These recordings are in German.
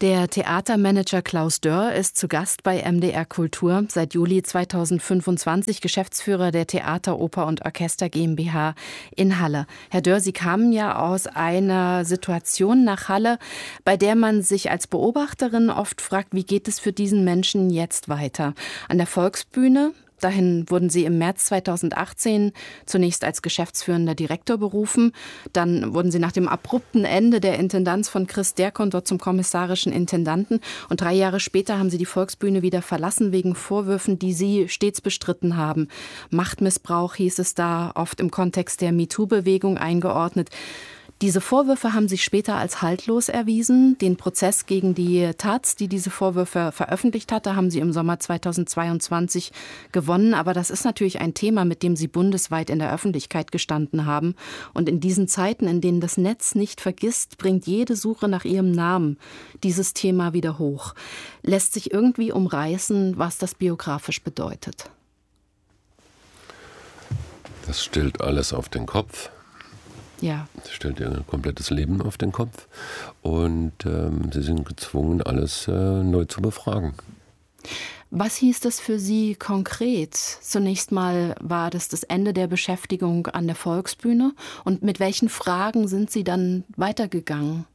Der Theatermanager Klaus Dörr ist zu Gast bei MDR Kultur, seit Juli 2025 Geschäftsführer der Theater, Oper und Orchester GmbH in Halle. Herr Dörr, Sie kamen ja aus einer Situation nach Halle, bei der man sich als Beobachterin oft fragt, wie geht es für diesen Menschen jetzt weiter? An der Volksbühne, dahin wurden Sie im März 2018 zunächst als geschäftsführender Direktor berufen. Dann wurden Sie nach dem abrupten Ende der Intendanz von Chris Derkon dort zum kommissarischen Intendanten. Und 3 Jahre später haben Sie die Volksbühne wieder verlassen wegen Vorwürfen, die Sie stets bestritten haben. Machtmissbrauch hieß es da, oft im Kontext der MeToo-Bewegung eingeordnet. Diese Vorwürfe haben sich später als haltlos erwiesen. Den Prozess gegen die taz, die diese Vorwürfe veröffentlicht hatte, haben Sie im Sommer 2022 gewonnen. Aber das ist natürlich ein Thema, mit dem Sie bundesweit in der Öffentlichkeit gestanden haben. Und in diesen Zeiten, in denen das Netz nicht vergisst, bringt jede Suche nach Ihrem Namen dieses Thema wieder hoch. Lässt sich irgendwie umreißen, was das biografisch bedeutet? Das stellt alles auf den Kopf. Ja. Das stellt ihr komplettes Leben auf den Kopf und sie sind gezwungen, alles neu zu befragen. Was hieß das für Sie konkret? Zunächst mal war das Ende der Beschäftigung an der Volksbühne. Und mit welchen Fragen sind Sie dann weitergegangen?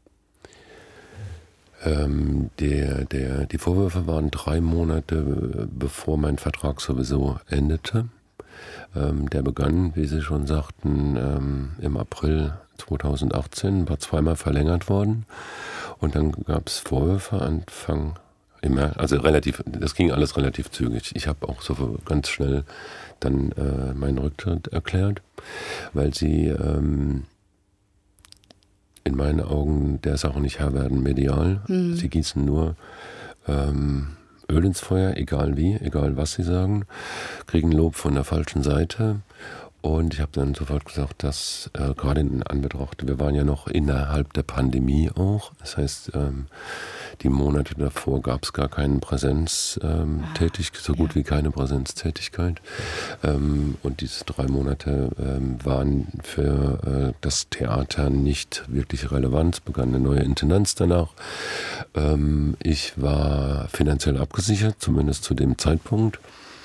Die Vorwürfe waren 3 Monate, bevor mein Vertrag sowieso endete. Der begann, wie Sie schon sagten, im April 2018, war 2-mal verlängert worden. Und dann gab es Vorwürfe Anfang im März, also das ging alles relativ zügig. Ich habe auch so ganz schnell dann meinen Rücktritt erklärt, weil sie in meinen Augen der Sache nicht Herr werden medial. Sie gießen nur Öl ins Feuer, egal wie, egal was sie sagen, kriegen Lob von der falschen Seite. Und ich habe dann sofort gesagt, dass gerade in Anbetracht, wir waren ja noch innerhalb der Pandemie auch, das heißt, die Monate davor gab es gar keine Präsenztätigkeit, so gut wie keine Präsenztätigkeit. Und diese 3 Monate waren für das Theater nicht wirklich relevant. Es begann eine neue Intendanz danach. Ich war finanziell abgesichert, zumindest zu dem Zeitpunkt.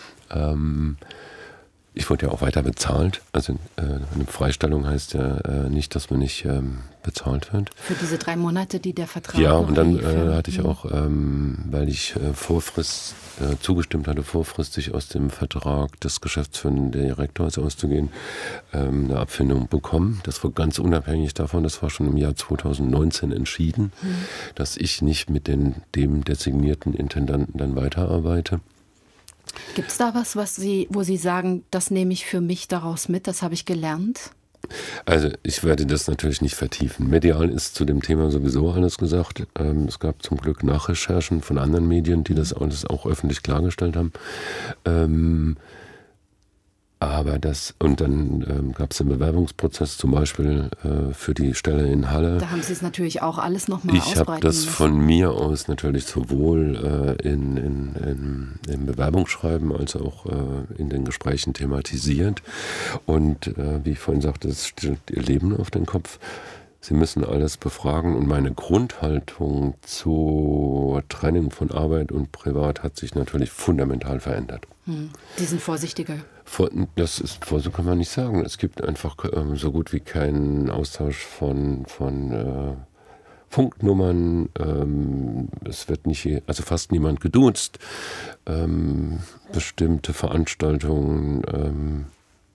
Ich wurde ja auch weiter bezahlt. Also eine Freistellung heißt ja nicht, dass man nicht bezahlt wird. Für diese 3 Monate, die der Vertrag Ja, noch und dann lief, hatte ich auch, weil ich zugestimmt hatte, vorfristig aus dem Vertrag des geschäftsführenden Direktors auszugehen, eine Abfindung bekommen. Das war ganz unabhängig davon, das war schon im Jahr 2019 entschieden, dass ich nicht mit dem designierten Intendanten dann weiterarbeite. Gibt es da was, wo Sie sagen, das nehme ich für mich daraus mit, das habe ich gelernt? Also ich werde das natürlich nicht vertiefen. Medial ist zu dem Thema sowieso alles gesagt. Es gab zum Glück Nachrecherchen von anderen Medien, die das alles auch öffentlich klargestellt haben. Aber und dann gab es einen Bewerbungsprozess, zum Beispiel für die Stelle in Halle. Da haben Sie es natürlich auch alles nochmal ausbreiten Ich habe das müssen. von mir aus natürlich sowohl im Bewerbungsschreiben als auch in den Gesprächen thematisiert. Und wie ich vorhin sagte, es stellt ihr Leben auf den Kopf. Sie müssen alles befragen und meine Grundhaltung zur Trennung von Arbeit und Privat hat sich natürlich fundamental verändert. Die sind vorsichtiger. So kann man nicht sagen. Es gibt einfach so gut wie keinen Austausch von Funknummern. Es wird fast niemand geduzt. Bestimmte Veranstaltungen.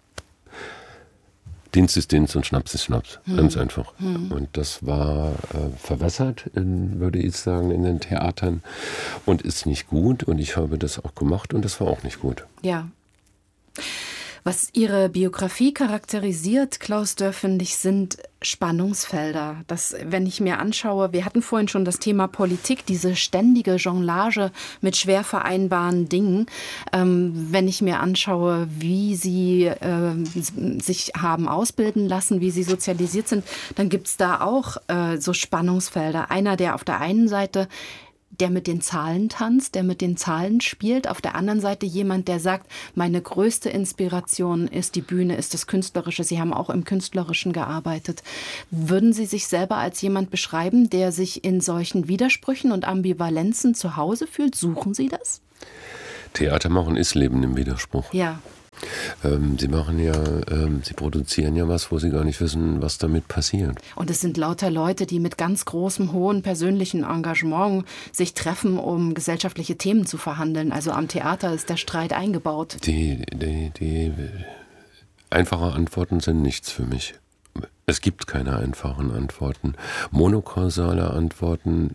Dienst ist Dienst und Schnaps ist Schnaps. Ganz einfach. Und das war verwässert, würde ich sagen, in den Theatern und ist nicht gut. Und ich habe das auch gemacht und das war auch nicht gut. Ja. Was Ihre Biografie charakterisiert, Klaus Dörr, finde ich, sind Spannungsfelder. Wenn ich mir anschaue, wir hatten vorhin schon das Thema Politik, diese ständige Jonglage mit schwer vereinbaren Dingen. Wenn ich mir anschaue, wie Sie sich haben ausbilden lassen, wie Sie sozialisiert sind, dann gibt es da auch so Spannungsfelder. Einer, der auf der einen Seite der mit den Zahlen tanzt, der mit den Zahlen spielt. Auf der anderen Seite jemand, der sagt, meine größte Inspiration ist die Bühne, ist das Künstlerische. Sie haben auch im Künstlerischen gearbeitet. Würden Sie sich selber als jemand beschreiben, der sich in solchen Widersprüchen und Ambivalenzen zu Hause fühlt? Suchen Sie das? Theater machen ist Leben im Widerspruch. Ja. Sie produzieren ja was, wo sie gar nicht wissen, was damit passiert. Und es sind lauter Leute, die mit ganz großem, hohen persönlichen Engagement sich treffen, um gesellschaftliche Themen zu verhandeln. Also am Theater ist der Streit eingebaut. Die einfachen Antworten sind nichts für mich. Es gibt keine einfachen Antworten. Monokausale Antworten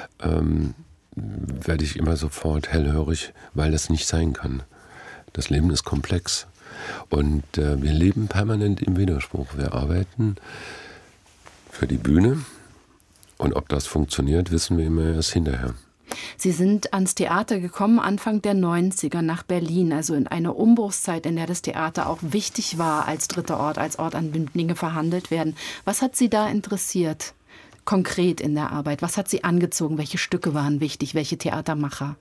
werde ich immer sofort hellhörig, weil das nicht sein kann. Das Leben ist komplex und wir leben permanent im Widerspruch. Wir arbeiten für die Bühne und ob das funktioniert, wissen wir immer erst hinterher. Sie sind ans Theater gekommen Anfang der 90er nach Berlin, also in einer Umbruchszeit, in der das Theater auch wichtig war als dritter Ort, als Ort, an dem Dinge verhandelt werden. Was hat Sie da interessiert, konkret in der Arbeit? Was hat Sie angezogen? Welche Stücke waren wichtig? Welche Theatermacher?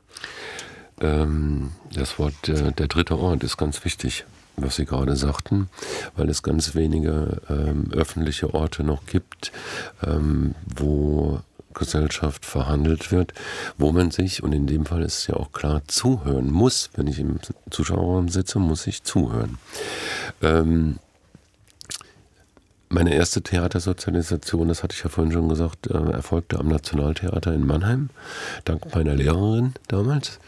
Das Wort der dritte Ort ist ganz wichtig, was Sie gerade sagten, weil es ganz wenige öffentliche Orte noch gibt, wo Gesellschaft verhandelt wird, wo man sich, und in dem Fall ist es ja auch klar, zuhören muss. Wenn ich im Zuschauerraum sitze, muss ich zuhören. Meine erste Theatersozialisation, das hatte ich ja vorhin schon gesagt, erfolgte am Nationaltheater in Mannheim, dank meiner Lehrerin damals.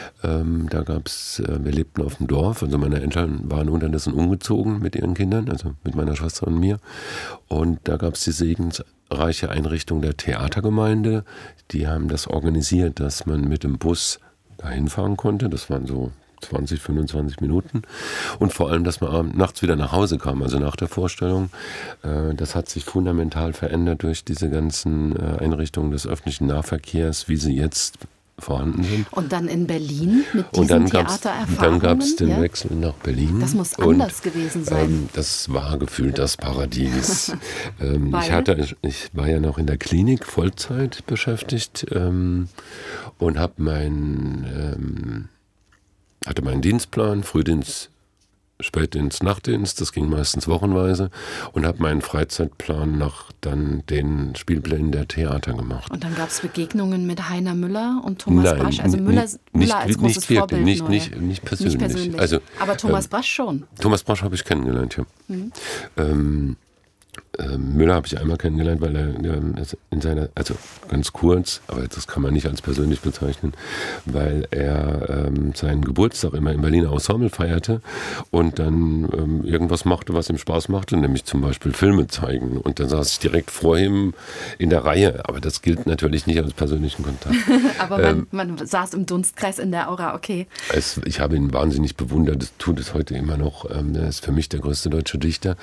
Wir lebten auf dem Dorf, also meine Eltern waren unterdessen umgezogen mit ihren Kindern, also mit meiner Schwester und mir. Und da gab es die segensreiche Einrichtung der Theatergemeinde. Die haben das organisiert, dass man mit dem Bus dahin fahren konnte. Das waren so 20, 25 Minuten. Und vor allem, dass man nachts wieder nach Hause kam, also nach der Vorstellung. Das hat sich fundamental verändert durch diese ganzen Einrichtungen des öffentlichen Nahverkehrs, wie sie jetzt vorhanden sind. Und dann in Berlin mit diesen Theatererfahrungen? Dann gab es den Wechsel nach Berlin. Das muss anders gewesen sein. Das war gefühlt das Paradies. Ich war ja noch in der Klinik Vollzeit beschäftigt und hatte meinen Dienstplan, Frühdienst, Spätdienst, Nachtdienst, das ging meistens wochenweise, und habe meinen Freizeitplan nach dann den Spielplänen der Theater gemacht. Und dann gab es Begegnungen mit Heiner Müller und Thomas Brasch? Also Müller als großes Vorbild? Nicht persönlich. Also, aber Thomas Brasch schon? Thomas Brasch habe ich kennengelernt, ja. Mhm. Müller habe ich einmal kennengelernt, weil er also ganz kurz, aber das kann man nicht als persönlich bezeichnen, weil er seinen Geburtstag immer im Berliner Ensemble feierte und dann irgendwas machte, was ihm Spaß machte, nämlich zum Beispiel Filme zeigen. Und dann saß ich direkt vor ihm in der Reihe, aber das gilt natürlich nicht als persönlichen Kontakt. Aber man saß im Dunstkreis in der Aura, okay. Ich habe ihn wahnsinnig bewundert, das tut es heute immer noch. Er ist für mich der größte deutsche Dichter.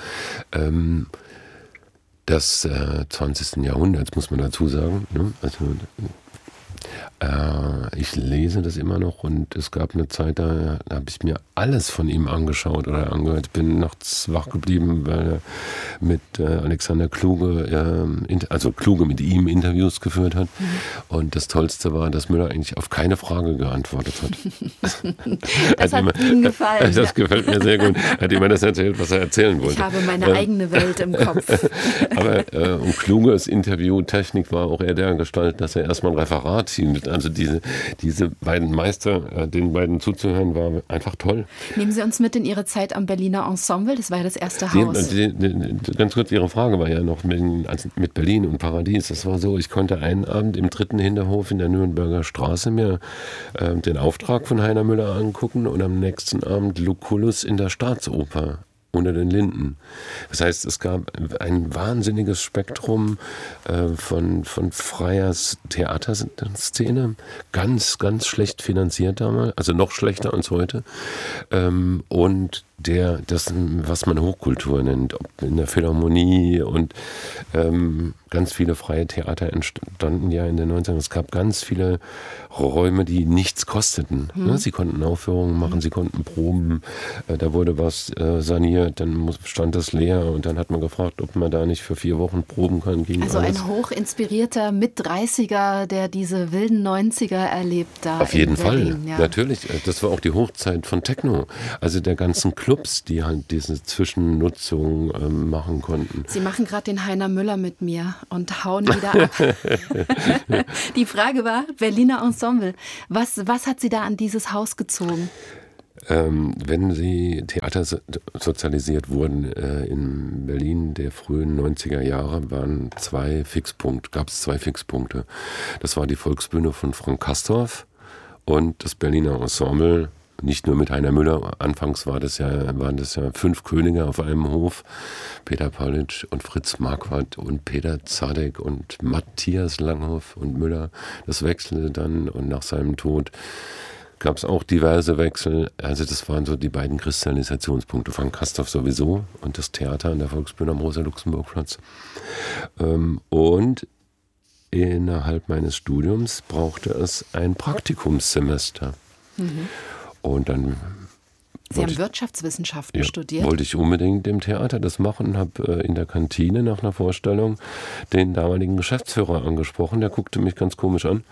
Des 20. Jahrhunderts, muss man dazu sagen. Ne? Also, ich lese das immer noch und es gab eine Zeit, da habe ich mir alles von ihm angeschaut oder angehört. Ich bin nachts wach geblieben, weil er mit Alexander Kluge, Kluge mit ihm Interviews geführt hat. Mhm. Und das Tollste war, dass Müller eigentlich auf keine Frage geantwortet hat. Das hat ihm gefallen. Das gefällt mir sehr gut. Er hat immer das erzählt, was er erzählen wollte. Ich habe meine eigene Welt im Kopf. Aber und Kluges Interviewtechnik war auch eher der Gestalt, dass er erstmal ein Referat hielt. Also diese beiden Meister, den beiden zuzuhören, war einfach toll. Nehmen Sie uns mit in Ihre Zeit am Berliner Ensemble, das war ja das erste Haus. Ganz kurz, Ihre Frage war ja noch mit Berlin und Paradies. Das war so, ich konnte einen Abend im 3. Hinterhof in der Nürnberger Straße mir den Auftrag von Heiner Müller angucken und am nächsten Abend Lucullus in der Staatsoper unter den Linden. Das heißt, es gab ein wahnsinniges Spektrum von freier Theaterszene, ganz, ganz schlecht finanziert damals, also noch schlechter als heute. Und das, was man Hochkultur nennt, ob in der Philharmonie und ganz viele freie Theater entstanden ja in den 90ern. Es gab ganz viele Räume, die nichts kosteten. Ne? Sie konnten Aufführungen machen, sie konnten proben, da wurde was saniert, dann stand das leer und dann hat man gefragt, ob man da nicht für 4 Wochen proben kann. Also ein hochinspirierter Mit-30er, der diese wilden 90er erlebt da. Auf jeden Berlin, Fall, ja. Natürlich. Das war auch die Hochzeit von Techno. Also der ganzen Clubs, die halt diese Zwischennutzung machen konnten. Sie machen gerade den Heiner Müller mit mir und hauen wieder ab. Die Frage war, Berliner Ensemble, was hat Sie da an dieses Haus gezogen? Wenn Sie Theater sozialisiert wurden in Berlin der frühen 90er Jahre, gab es 2 Fixpunkte. Das war die Volksbühne von Frank Castorf und das Berliner Ensemble, nicht nur mit Heiner Müller. Anfangs waren das ja 5 Könige auf einem Hof. Peter Pawlitsch und Fritz Marquardt und Peter Zadek und Matthias Langhoff und Müller. Das wechselte dann und nach seinem Tod gab es auch diverse Wechsel. Also das waren so die beiden Kristallisationspunkte. Frank Castorf sowieso und das Theater an der Volksbühne am Rosa-Luxemburg-Platz. Und innerhalb meines Studiums brauchte es ein Praktikumssemester. Und dann Sie haben Wirtschaftswissenschaften studiert? Wollte ich unbedingt im Theater das machen, habe in der Kantine nach einer Vorstellung den damaligen Geschäftsführer angesprochen. Der guckte mich ganz komisch an,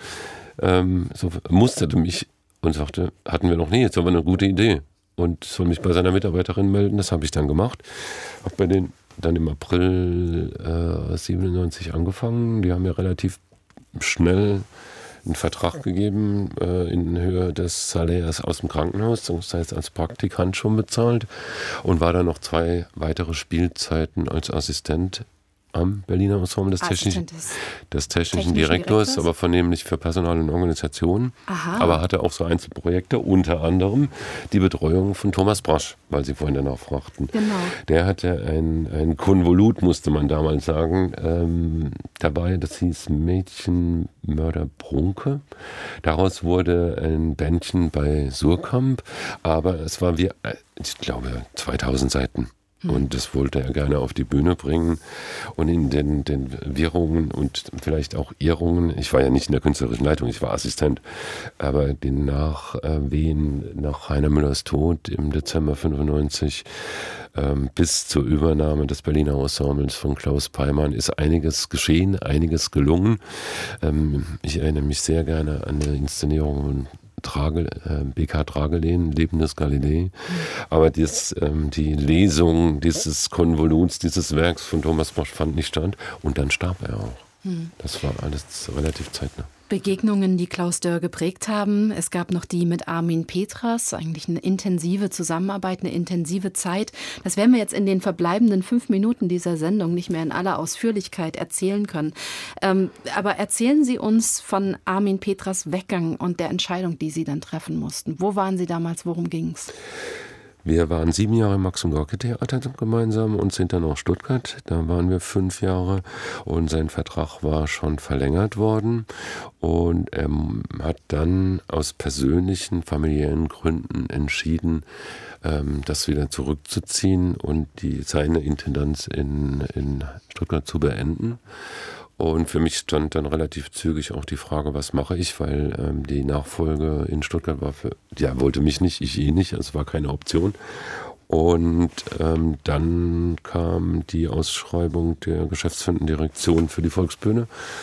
musterte mich und sagte, hatten wir noch nie, jetzt aber eine gute Idee. Und soll mich bei seiner Mitarbeiterin melden, das habe ich dann gemacht. Habe bei denen dann im April 97 angefangen. Die haben mir relativ schnell einen Vertrag gegeben in Höhe des Salärs aus dem Krankenhaus, das heißt als Praktikant schon bezahlt und war dann noch 2 weitere Spielzeiten als Assistent am Berliner Ensemble des technischen Direktors, aber vornehmlich für Personal und Organisation. Aber hatte auch so Einzelprojekte, unter anderem die Betreuung von Thomas Brasch, weil Sie vorhin danach fragten. Genau. Der hatte ein Konvolut, musste man damals sagen, dabei, das hieß Mädchenmörder Brunke. Daraus wurde ein Bändchen bei Surkamp, aber es war ich glaube, 2000 Seiten. Und das wollte er gerne auf die Bühne bringen. Und in den Wirrungen und vielleicht auch Irrungen, ich war ja nicht in der künstlerischen Leitung, ich war Assistent, aber den Nachwehen nach Heiner Müllers Tod im Dezember 95 bis zur Übernahme des Berliner Ensembles von Klaus Peimann ist einiges geschehen, einiges gelungen. Ich erinnere mich sehr gerne an eine Inszenierung von BK Tragelehn, Leben des Galilei. Aber die Lesung dieses Konvoluts, dieses Werks von Thomas Brasch fand nicht statt. Und dann starb er auch. Das war alles relativ zeitnah. Begegnungen, die Klaus Dörr geprägt haben. Es gab noch die mit Armin Petras, eigentlich eine intensive Zusammenarbeit, eine intensive Zeit. Das werden wir jetzt in den verbleibenden 5 Minuten dieser Sendung nicht mehr in aller Ausführlichkeit erzählen können. Aber erzählen Sie uns von Armin Petras Weggang und der Entscheidung, die Sie dann treffen mussten. Wo waren Sie damals? Worum ging es? Wir waren 7 Jahre im Max-und-Gorki-Theater gemeinsam und sind dann nach Stuttgart. Da waren wir 5 Jahre und sein Vertrag war schon verlängert worden. Und er hat dann aus persönlichen, familiären Gründen entschieden, das wieder zurückzuziehen und seine Intendanz in Stuttgart zu beenden. Und für mich stand dann relativ zügig auch die Frage, was mache ich, weil die Nachfolge in Stuttgart wollte mich nicht, ich ihn nicht, es war keine Option. Und dann kam die Ausschreibung der geschäftsführenden Direktion für die Volksbühne.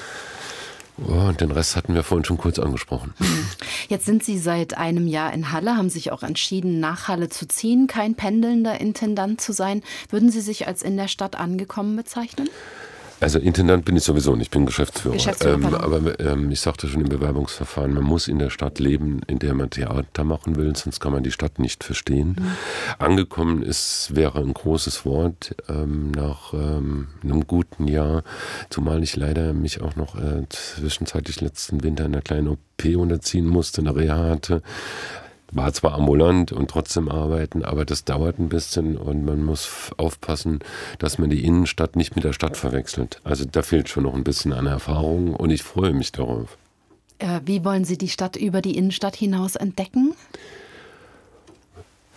Und den Rest hatten wir vorhin schon kurz angesprochen. Jetzt sind Sie seit einem Jahr in Halle, haben sich auch entschieden, nach Halle zu ziehen, kein pendelnder Intendant zu sein. Würden Sie sich als in der Stadt angekommen bezeichnen? Also Intendant bin ich sowieso nicht, ich bin Geschäftsführer. Aber ich sagte schon im Bewerbungsverfahren, man muss in der Stadt leben, in der man Theater machen will, sonst kann man die Stadt nicht verstehen. Angekommen wäre ein großes Wort nach einem guten Jahr, zumal ich leider mich auch noch zwischenzeitlich letzten Winter in einer kleinen OP unterziehen musste, eine Reha hatte. War zwar ambulant und trotzdem arbeiten, aber das dauert ein bisschen und man muss aufpassen, dass man die Innenstadt nicht mit der Stadt verwechselt. Also da fehlt schon noch ein bisschen an Erfahrung und ich freue mich darauf. Wie wollen Sie die Stadt über die Innenstadt hinaus entdecken?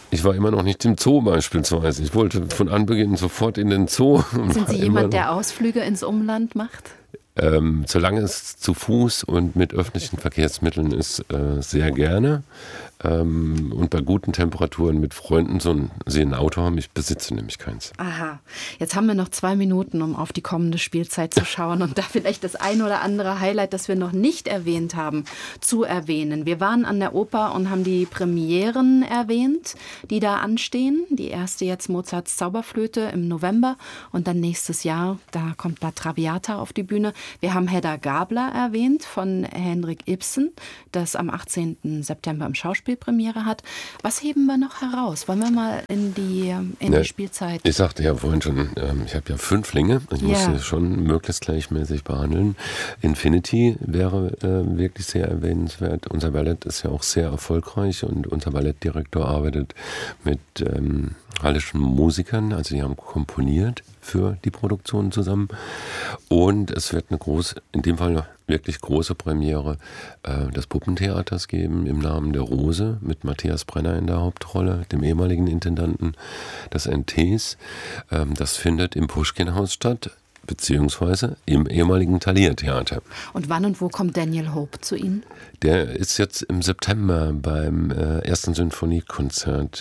Ich war immer noch nicht im Zoo beispielsweise. Ich wollte von Anbeginn sofort in den Zoo. Sind Sie jemand, der Ausflüge ins Umland macht? Solange es zu Fuß und mit öffentlichen Verkehrsmitteln ist, sehr gerne. Und bei guten Temperaturen mit Freunden sie ein Auto haben. Ich besitze nämlich keins. Aha, jetzt haben wir noch 2 Minuten, um auf die kommende Spielzeit zu schauen und da vielleicht das ein oder andere Highlight, das wir noch nicht erwähnt haben, zu erwähnen. Wir waren an der Oper und haben die Premieren erwähnt, die da anstehen. Die erste jetzt Mozarts Zauberflöte im November und dann nächstes Jahr, da kommt La Traviata auf die Bühne. Wir haben Hedda Gabler erwähnt von Henrik Ibsen, das am 18. September im Schauspiel Premiere hat. Was heben wir noch heraus? Wollen wir mal in die Spielzeit? Ich sagte ja vorhin schon, ich habe ja 5 Linge. Ich muss sie schon möglichst gleichmäßig behandeln. Infinity wäre wirklich sehr erwähnenswert. Unser Ballett ist ja auch sehr erfolgreich und unser Ballettdirektor arbeitet mit hallischen Musikern, also die haben komponiert für die Produktion zusammen. Und es wird in dem Fall wirklich große Premiere des Puppentheaters geben, im Namen der Rose, mit Matthias Brenner in der Hauptrolle, dem ehemaligen Intendanten des NTs. Das findet im Puschkin-Haus statt, beziehungsweise im ehemaligen Thalia-Theater. Und wann und wo kommt Daniel Hope zu Ihnen? Der ist jetzt im September beim 1. Sinfoniekonzert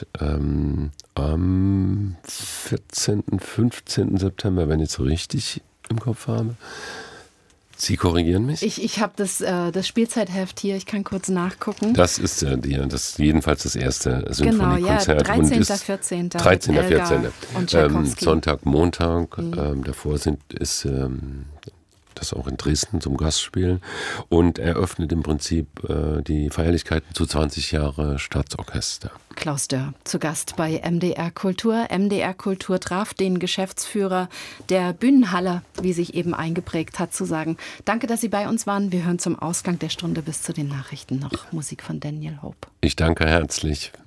am 14., 15. September, wenn ich es richtig im Kopf habe. Sie korrigieren mich? Ich habe das Spielzeitheft hier, ich kann kurz nachgucken. Das ist jedenfalls das erste Sinfoniekonzert. Genau, ja, 13., 14. 13., 14. Und Tchaikovsky. Sonntag, Montag. Davor ist das auch in Dresden zum Gastspielen und eröffnet im Prinzip die Feierlichkeiten zu 20 Jahre Staatsorchester. Klaus Dörr zu Gast bei MDR Kultur. MDR Kultur traf den Geschäftsführer der Bühnenhalle, wie sich eben eingeprägt hat, zu sagen, danke, dass Sie bei uns waren. Wir hören zum Ausgang der Stunde bis zu den Nachrichten noch Musik von Daniel Hope. Ich danke herzlich.